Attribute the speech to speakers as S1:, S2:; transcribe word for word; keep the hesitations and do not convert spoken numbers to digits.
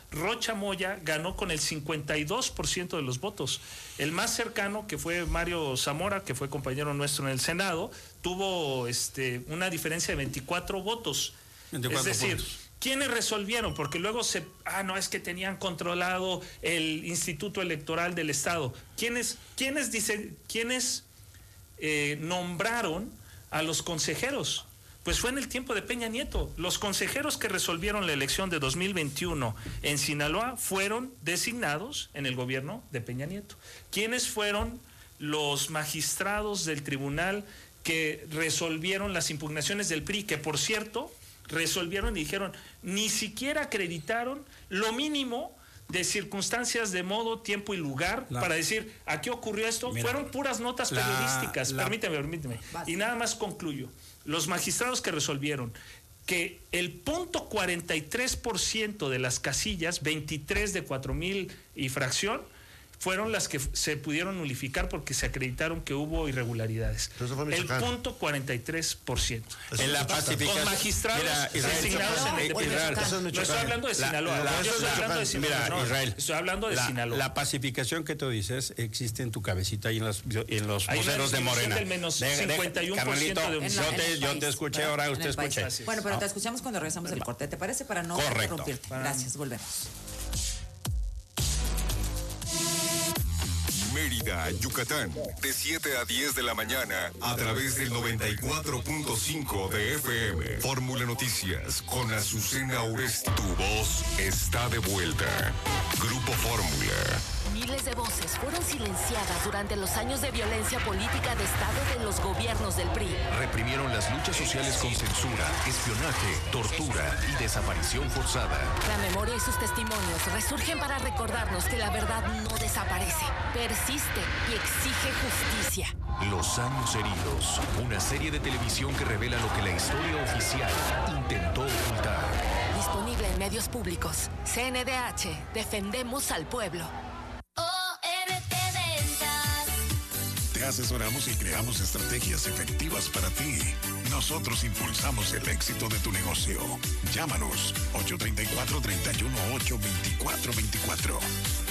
S1: Rocha Moya ganó con el cincuenta y dos por ciento de los votos. El más cercano, que fue Mario Zamora, que fue compañero nuestro en el Senado, tuvo este, una diferencia de veinticuatro votos. veinticuatro es decir, puntos. ¿Quiénes resolvieron? Porque luego se, ah, no, es que tenían controlado el Instituto Electoral del Estado. ¿Quiénes, quiénes dicen, quiénes eh, nombraron a los consejeros? Pues fue en el tiempo de Peña Nieto. Los consejeros que resolvieron la elección de dos mil veintiuno en Sinaloa fueron designados en el gobierno de Peña Nieto. ¿Quiénes fueron los magistrados del tribunal que resolvieron las impugnaciones del P R I? Que, por cierto, resolvieron y dijeron, ni siquiera acreditaron lo mínimo de circunstancias de modo, tiempo y lugar la, para decir, ¿a qué ocurrió esto? Mira, fueron puras notas la, periodísticas, la, permíteme, permíteme. Y nada más concluyo. Los magistrados que resolvieron que el punto cuarenta y tres por ciento de las casillas, veintitrés de cuatro mil y fracción, fueron las que se pudieron nulificar porque se acreditaron que hubo irregularidades. El punto cuarenta y tres por ciento.
S2: En la pacificación.
S1: Con magistrados
S2: mira, Israel,
S1: designados en el
S2: Israel,
S1: No estoy hablando de Sinaloa. La, la, yo estoy hablando de Sinaloa.
S2: Mira,
S1: no,
S2: Israel,
S1: estoy hablando de
S2: la,
S1: Sinaloa.
S2: La pacificación que tú dices existe en tu cabecita y en los, en los voceros de Morena.
S1: Del menos cincuenta y uno por ciento
S2: Carnalito,
S1: de
S2: yo, te, yo te escuché, ¿verdad? Ahora usted escuche.
S3: Bueno, pero te escuchamos cuando regresamos del corte. ¿Te parece? Para no interrumpirte. Gracias, volvemos.
S4: Mérida, Yucatán, de siete a diez de la mañana, a través del noventa y cuatro punto cinco de F M. Fórmula Noticias, con Azucena Oresti. Tu voz está de vuelta. Grupo Fórmula.
S5: Miles de voces fueron silenciadas durante los años de violencia política de Estado de los gobiernos del P R I.
S6: Reprimieron las luchas sociales con censura, espionaje, tortura y desaparición forzada.
S5: La memoria y sus testimonios resurgen para recordarnos que la verdad no desaparece, persiste y exige justicia.
S6: Los años heridos, una serie de televisión que revela lo que la historia oficial intentó ocultar.
S5: Disponible en medios públicos. C N D H, defendemos al pueblo.
S7: Te asesoramos y creamos estrategias efectivas para ti. Nosotros impulsamos el éxito de tu negocio. Llámanos ocho tres cuatro, tres uno ocho, dos cuatro dos cuatro.